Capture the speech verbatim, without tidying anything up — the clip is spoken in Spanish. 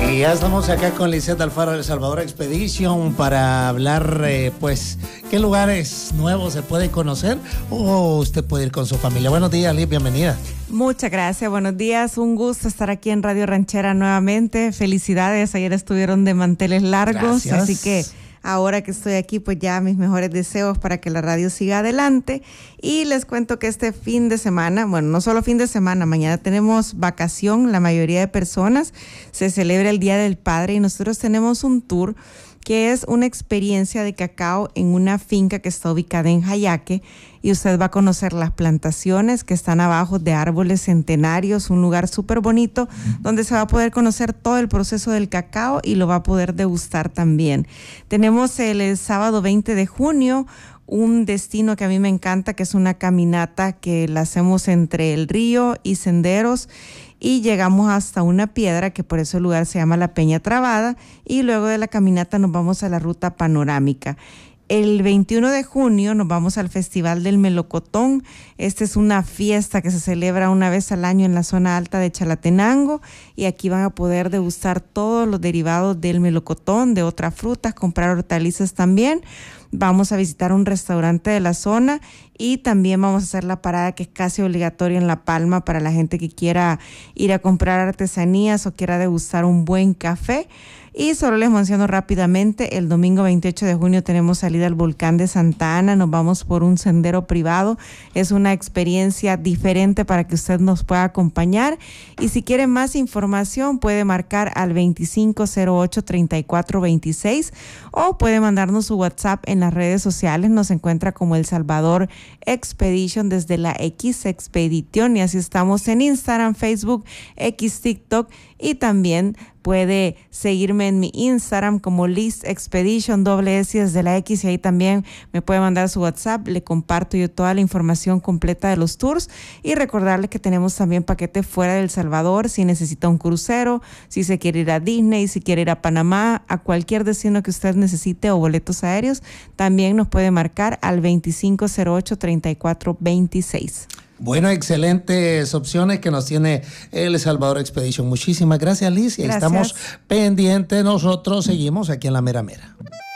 Y ya estamos acá con Lisette Alfaro de El Salvador Expedition para hablar, eh, pues, qué lugares nuevos se puede conocer o usted puede ir con su familia. Buenos días, Liz, bienvenida. Muchas gracias, buenos días, un gusto estar aquí en Radio Ranchera nuevamente. Felicidades, ayer estuvieron de manteles largos, Gracias. Así que ahora que estoy aquí, pues ya mis mejores deseos para que la radio siga adelante. Y les cuento que este fin de semana, bueno, no solo fin de semana, mañana tenemos vacación, la mayoría de personas, se celebra el Día del Padre y nosotros tenemos un tour que es una experiencia de cacao en una finca que está ubicada en Jayaque, y usted va a conocer las plantaciones que están abajo de árboles centenarios, un lugar súper bonito donde se va a poder conocer todo el proceso del cacao y lo va a poder degustar también. Tenemos el, el sábado veinte de junio un destino que a mí me encanta, que es una caminata que la hacemos entre el río y senderos, y llegamos hasta una piedra que por eso el lugar se llama La Peña Trabada, y luego de la caminata nos vamos a la ruta panorámica. El veintiuno de junio nos vamos al Festival del Melocotón. Esta es una fiesta que se celebra una vez al año en la zona alta de Chalatenango, y aquí van a poder degustar todos los derivados del melocotón, de otras frutas, comprar hortalizas también. Vamos a visitar un restaurante de la zona y también vamos a hacer la parada que es casi obligatoria en La Palma para la gente que quiera ir a comprar artesanías o quiera degustar un buen café. Y solo les menciono rápidamente, el domingo veintiocho de junio tenemos salida al volcán de Santa Ana, nos vamos por un sendero privado, es una experiencia diferente para que usted nos pueda acompañar, y si quiere más información puede marcar al veinticinco cero ocho, treinta y cuatro veintiséis o puede mandarnos su WhatsApp en las redes sociales, nos encuentra como El Salvador Expedition desde la X Expedition, y así estamos en Instagram, Facebook, X, TikTok, y también puede seguirme en mi Instagram como Liz Expedition, doble S desde la X, y ahí también me puede mandar su WhatsApp, le comparto yo toda la información completa de los tours, y recordarle que tenemos también paquete fuera de El Salvador, si necesita un crucero, si se quiere ir a Disney, si quiere ir a Panamá, a cualquier destino que usted necesite o boletos aéreos, también nos puede marcar al veinticinco cero ocho, treinta y cuatro veintiséis. Bueno, excelentes opciones que nos tiene El Salvador Expedition. Muchísimas gracias, Liz. Y Gracias. Estamos pendientes, nosotros seguimos aquí en La Mera Mera.